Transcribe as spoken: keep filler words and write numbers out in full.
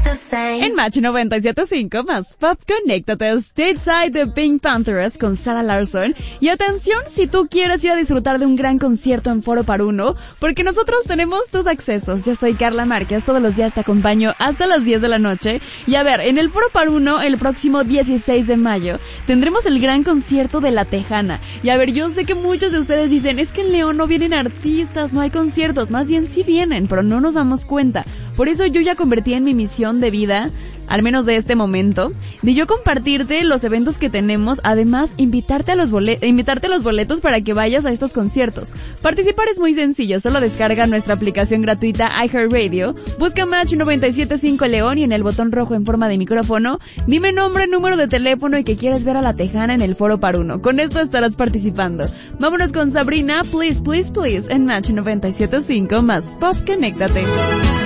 En Match noventa y siete punto cinco más Pop, conéctate Stateside de Pink Panthers con Sarah Larsson. Y atención, si tú quieres ir a disfrutar de un gran concierto en Foro Par Uno, porque nosotros tenemos tus accesos. Yo soy Carla Márquez, todos los días te acompaño hasta las diez de la noche. Y a ver, en el Foro Par Uno, el próximo dieciséis de mayo, tendremos el gran concierto de La Tejana. Y a ver, yo sé que muchos de ustedes dicen, es que en León no vienen artistas, no hay conciertos. Más bien sí vienen, pero no nos damos cuenta. Por eso yo ya convertí en mi misión de vida, al menos de este momento, de yo compartirte los eventos que tenemos, además invitarte a los boletos, invitarte a los boletos para que vayas a estos conciertos. Participar es muy sencillo, solo descarga nuestra aplicación gratuita iHeartRadio, busca Match noventa y siete punto cinco León y en el botón rojo en forma de micrófono, dime nombre, número de teléfono y que quieres ver a La Tejana en el Foro Par Uno. Con esto estarás participando. Vámonos con Sabrina, Please, Please, Please, en Match noventa y siete punto cinco más Pop, conéctate.